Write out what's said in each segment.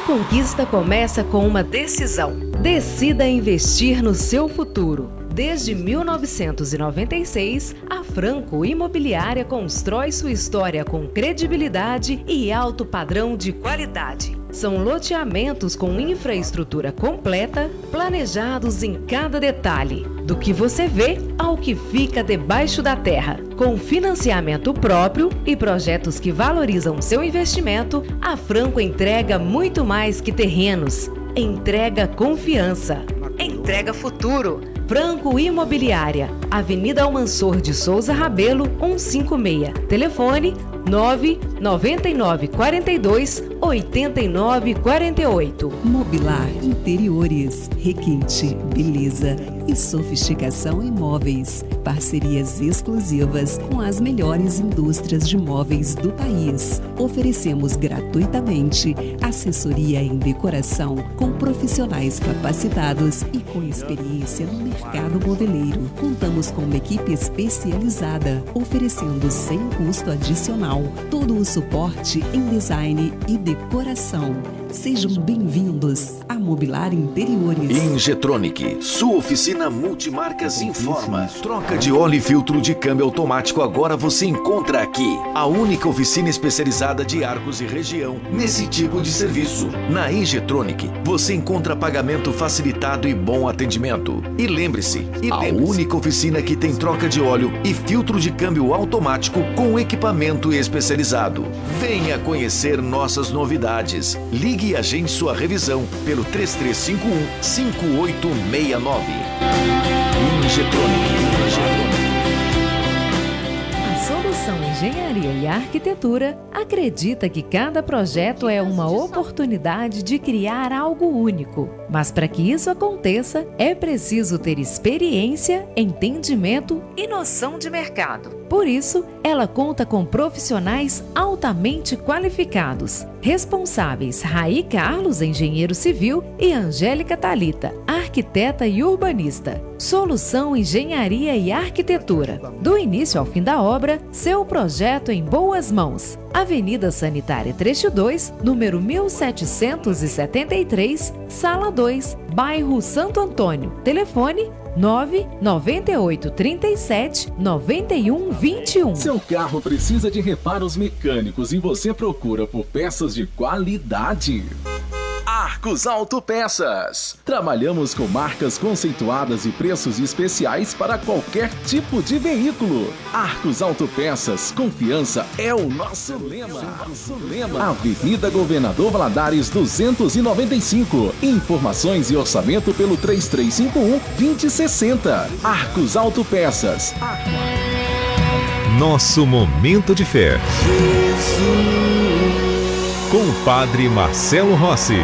conquista começa com uma decisão. Decida investir no seu futuro. Desde 1996, a Franco Imobiliária constrói sua história com credibilidade e alto padrão de qualidade. São loteamentos com infraestrutura completa, planejados em cada detalhe, do que você vê ao que fica debaixo da terra. Com financiamento próprio e projetos que valorizam seu investimento, a Franco entrega muito mais que terrenos. Entrega confiança. Entrega futuro. Franco Imobiliária, Avenida Almansor de Souza Rabelo, 156. Telefone 99942-8948. Mobilar Interiores, requinte, beleza e sofisticação em móveis. Parcerias exclusivas com as melhores indústrias de móveis do país. Oferecemos gratuitamente assessoria em decoração com profissionais capacitados e com experiência no mercado moveleiro. Contamos com uma equipe especializada, oferecendo sem custo adicional todo o suporte em design e decoração. Sejam bem-vindos a Mobilar Interiores. Injetronic, sua oficina multimarcas informa. Troca de óleo e filtro de câmbio automático agora você encontra aqui. A única oficina especializada de Arcos e região nesse tipo de serviço. Na Injetronic, você encontra pagamento facilitado e bom atendimento. E lembre-se, a única oficina que tem troca de óleo e filtro de câmbio automático com equipamento especializado. Venha conhecer nossas novidades. Ligue e agende sua revisão pelo 3351-5869. Injetronic. A Solução Engenharia e Arquitetura acredita que cada projeto é uma oportunidade de criar algo único. Mas para que isso aconteça, é preciso ter experiência, entendimento e noção de mercado. Por isso, ela conta com profissionais altamente qualificados. Responsáveis Raí Carlos, engenheiro civil, e Angélica Thalita, arquiteta e urbanista. Solução Engenharia e Arquitetura. Do início ao fim da obra, seu projeto em boas mãos. Avenida Sanitária Trecho 2, número 1773, Sala 2, bairro Santo Antônio. Telefone 99837-9121. Seu carro precisa de reparos mecânicos e você procura por peças de qualidade? Arcos Autopeças. Trabalhamos com marcas conceituadas e preços especiais para qualquer tipo de veículo. Arcos Autopeças, confiança é o nosso lema. Avenida Governador Valadares 295. Informações e orçamento pelo 3351-2060. Arcos Autopeças. Nosso momento de fé. Com o Padre Marcelo Rossi.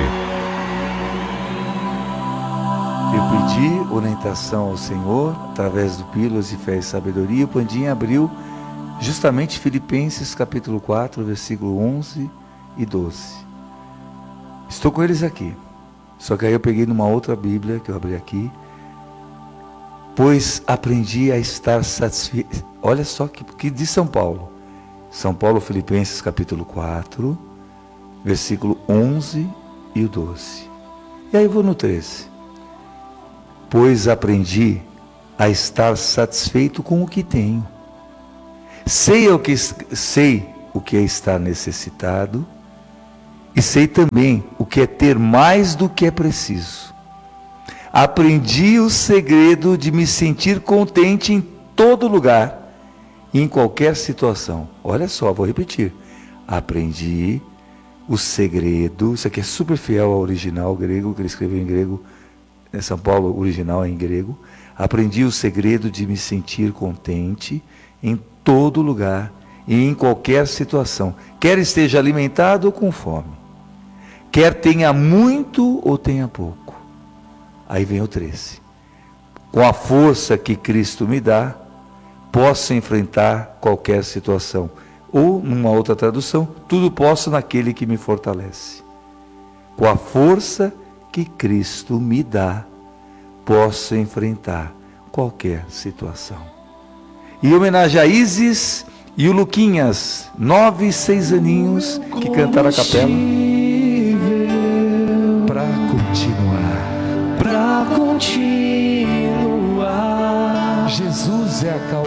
Eu pedi orientação ao Senhor, através do Pílulas de Fé e Sabedoria. O Pandinha abriu justamente Filipenses capítulo 4, versículo 11 e 12. Estou com eles aqui. Só que aí eu peguei numa outra Bíblia, que eu abri aqui. Pois aprendi a estar satisfeito. Olha só que diz São Paulo. São Paulo, Filipenses capítulo 4, versículo 11 e o 12. E aí eu vou no 13. Pois aprendi a estar satisfeito com o que tenho. Sei o que é estar necessitado e sei também o que é ter mais do que é preciso. Aprendi o segredo de me sentir contente em todo lugar e em qualquer situação. Olha só, vou repetir. Aprendi o segredo, isso aqui é super fiel ao original grego, que ele escreveu em grego, São Paulo, original é em grego. Aprendi o segredo de me sentir contente em todo lugar e em qualquer situação, quer esteja alimentado ou com fome, quer tenha muito ou tenha pouco. Aí vem o 13. Com a força que Cristo me dá, posso enfrentar qualquer situação. Ou, numa outra tradução, tudo posso naquele que me fortalece. Com a força que Cristo me dá, posso enfrentar qualquer situação. Em homenagem a Isis e o Luquinhas, 9 e 6 aninhos, que cantaram a capela. pra continuar. Jesus é a causa